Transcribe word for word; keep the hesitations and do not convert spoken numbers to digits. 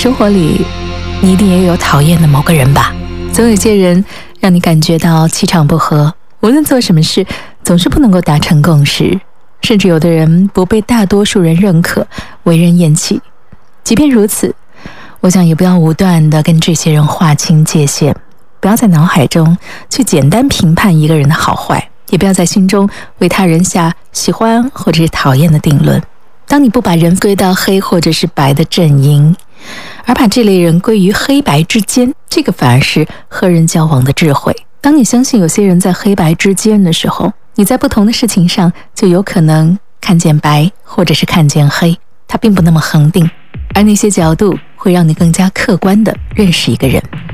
生活里你一定也有讨厌的某个人吧，总有些人让你感觉到气场不合，无论做什么事总是不能够达成共识，甚至有的人不被大多数人认可，为人厌弃。即便如此，我想也不要武断地跟这些人划清界限，不要在脑海中去简单评判一个人的好坏，也不要在心中为他人下喜欢或者是讨厌的定论。当你不把人归到黑或者是白的阵营，而把这类人归于黑白之间，这个反而是和人交往的智慧。当你相信有些人在黑白之间的时候，你在不同的事情上就有可能看见白或者是看见黑，它并不那么恒定，而那些角度会让你更加客观地认识一个人。